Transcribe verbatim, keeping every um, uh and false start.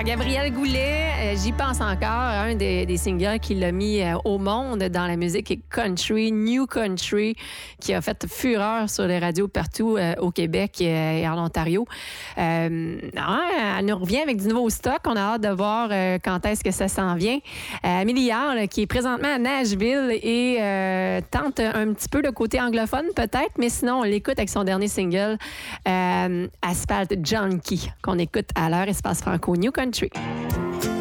Alors, Gabriel Goulet, euh, j'y pense encore, un des, des singles qui l'a mis euh, au monde dans la musique country, New Country, qui a fait fureur sur les radios partout euh, au Québec et en Ontario. Euh, ouais, elle nous revient avec du nouveau stock. On a hâte de voir euh, quand est-ce que ça s'en vient. Euh, Amélie Yard, là, qui est présentement à Nashville et euh, tente un petit peu le côté anglophone peut-être, mais sinon, on l'écoute avec son dernier single, euh, Asphalt Junkie, qu'on écoute à l'heure Espace Franco New Country.